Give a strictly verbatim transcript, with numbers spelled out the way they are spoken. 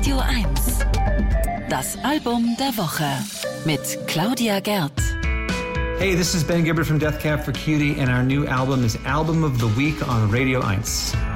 Radio eins. Das Album der Woche mit Claudia Gerd. Hey, this is Ben Gibbard from Death Cab for Cutie, and our new album is Album of the Week on Radio eins.